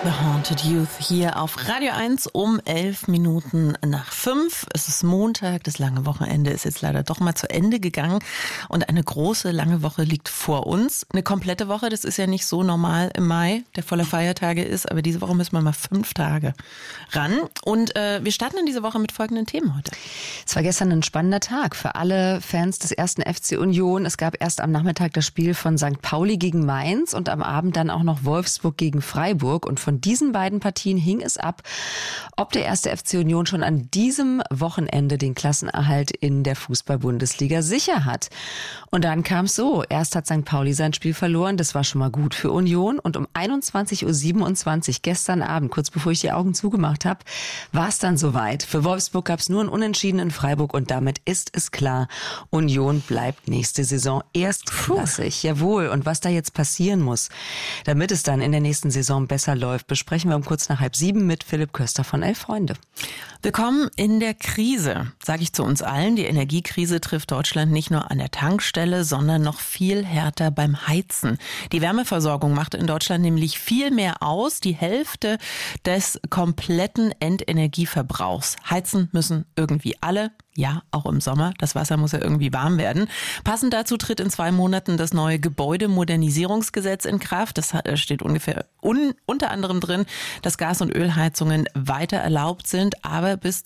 The Haunted Youth hier auf Radio 1 um 5:11. Es ist Montag, das lange Wochenende ist jetzt leider doch mal zu Ende gegangen und eine große, lange Woche liegt vor uns. Eine komplette Woche, das ist ja nicht so normal im Mai, der voller Feiertage ist, aber diese Woche müssen wir mal 5 Tage ran. Und wir starten in diese Woche mit folgenden Themen heute. Es war gestern ein spannender Tag für alle Fans des 1. FC Union. Es gab erst am Nachmittag das Spiel von St. Pauli gegen Mainz und am Abend dann auch noch Wolfsburg gegen Freiburg. Und von diesen beiden Partien hing es ab, ob der 1. FC Union schon an diesem Wochenende den Klassenerhalt in der Fußball-Bundesliga sicher hat. Und dann kam es so. Erst hat St. Pauli sein Spiel verloren. Das war schon mal gut für Union. Und um 21:27 Uhr gestern Abend, kurz bevor ich die Augen zugemacht habe, war es dann soweit. Für Wolfsburg gab es nur ein Unentschieden in Freiburg und damit ist es klar, Union bleibt nächste Saison erstklassig. Jawohl. Und was da jetzt passieren muss, damit es dann in der nächsten Saison besser läuft, besprechen wir um kurz nach 6:30 mit Philipp Köster von 11 Freunde. Willkommen in der Krise, sage ich zu uns allen. Die Energiekrise trifft Deutschland nicht nur an der Tankstelle, sondern noch viel härter beim Heizen. Die Wärmeversorgung macht in Deutschland nämlich viel mehr aus, die Hälfte des kompletten Endenergieverbrauchs. Heizen müssen irgendwie alle. Ja, auch im Sommer. Das Wasser muss ja irgendwie warm werden. Passend dazu tritt in 2 Monaten das neue Gebäudemodernisierungsgesetz in Kraft. Das steht unter anderem drin, dass Gas- und Ölheizungen weiter erlaubt sind, aber bis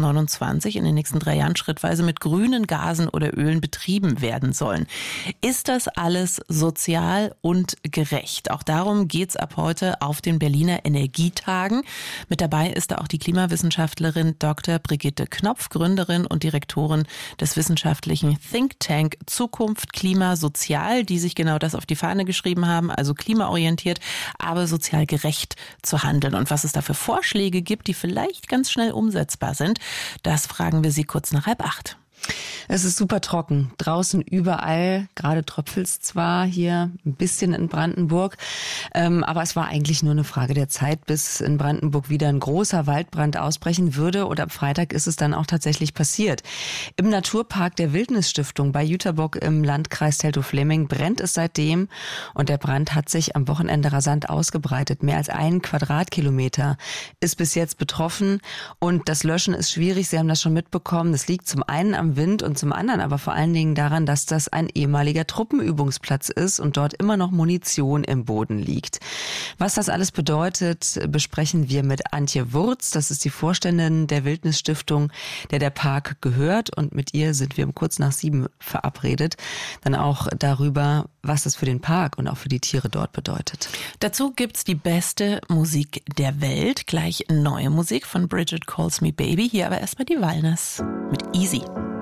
2029 in den nächsten 3 Jahren schrittweise mit grünen Gasen oder Ölen betrieben werden sollen. Ist das alles sozial und gerecht? Auch darum geht's ab heute auf den Berliner Energietagen. Mit dabei ist da auch die Klimawissenschaftlerin Dr. Brigitte Knopf, Gründerin und Direktorin des wissenschaftlichen Think Tank Zukunft Klima Sozial, die sich genau das auf die Fahne geschrieben haben, also klimaorientiert, aber sozial gerecht zu handeln. Und was es da für Vorschläge gibt, die vielleicht ganz schnell umsetzbar sind, das fragen wir sie kurz nach 7:30. Es ist super trocken. Draußen überall, gerade tröpfelt's zwar hier ein bisschen in Brandenburg, aber es war eigentlich nur eine Frage der Zeit, bis in Brandenburg wieder ein großer Waldbrand ausbrechen würde. Und am Freitag ist es dann auch tatsächlich passiert. Im Naturpark der Wildnisstiftung bei Jüterbock im Landkreis Teltow-Fläming brennt es seitdem. Und der Brand hat sich am Wochenende rasant ausgebreitet. Mehr als 1 Quadratkilometer ist bis jetzt betroffen. Und das Löschen ist schwierig. Sie haben das schon mitbekommen. Das liegt zum einen am Wind und zum anderen aber vor allen Dingen daran, dass das ein ehemaliger Truppenübungsplatz ist und dort immer noch Munition im Boden liegt. Was das alles bedeutet, besprechen wir mit Antje Wurz. Das ist die Vorständin der Wildnisstiftung, der Park gehört. Und mit ihr sind wir um kurz nach 7 verabredet. Dann auch darüber, was das für den Park und auch für die Tiere dort bedeutet. Dazu gibt's die beste Musik der Welt. Gleich neue Musik von Bridget Calls Me Baby. Hier aber erstmal die Walners mit Easy.